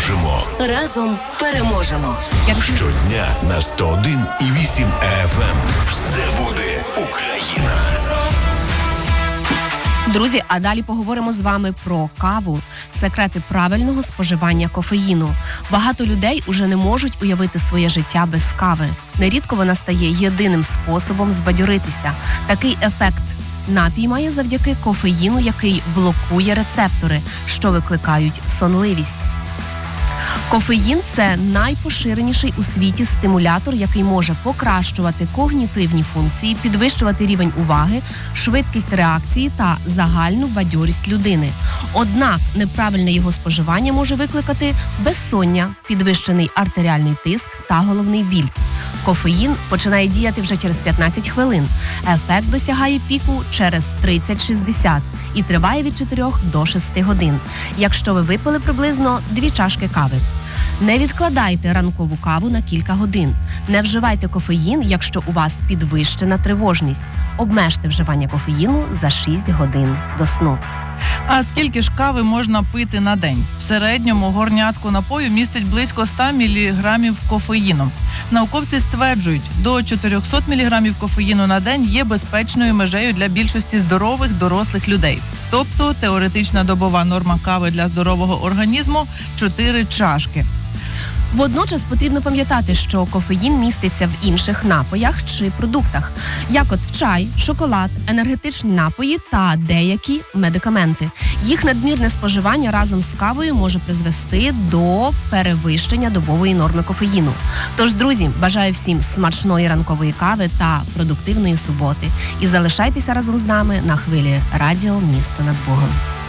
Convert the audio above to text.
Дружимо. Разом переможемо. Щодня на 101,8 FM. Все буде Україна. Друзі, а далі поговоримо з вами про каву, секрети правильного споживання кофеїну. Багато людей уже не можуть уявити своє життя без кави. Нерідко вона стає єдиним способом збадьоритися. Такий ефект напій має завдяки кофеїну, який блокує рецептори, що викликають сонливість. Кофеїн – це найпоширеніший у світі стимулятор, який може покращувати когнітивні функції, підвищувати рівень уваги, швидкість реакції та загальну бадьорість людини. Однак неправильне його споживання може викликати безсоння, підвищений артеріальний тиск та головний біль. Кофеїн починає діяти вже через 15 хвилин. Ефект досягає піку через 30-60 і триває від 4 до 6 годин, якщо ви випили приблизно 2 чашки кави. Не відкладайте ранкову каву на кілька годин. Не вживайте кофеїн, якщо у вас підвищена тривожність. Обмежте вживання кофеїну за 6 годин до сну. А скільки ж кави можна пити на день? В середньому горнятку напою містить близько 100 мг кофеїну. Науковці стверджують, до 400 мг кофеїну на день є безпечною межею для більшості здорових дорослих людей. Тобто теоретична добова норма кави для здорового організму – 4 чашки. Водночас потрібно пам'ятати, що кофеїн міститься в інших напоях чи продуктах, як от чай, шоколад, енергетичні напої та деякі медикаменти. Їх надмірне споживання разом з кавою може призвести до перевищення добової норми кофеїну. Тож, друзі, бажаю всім смачної ранкової кави та продуктивної суботи. І залишайтеся разом з нами на хвилі радіо «Місто над Богом».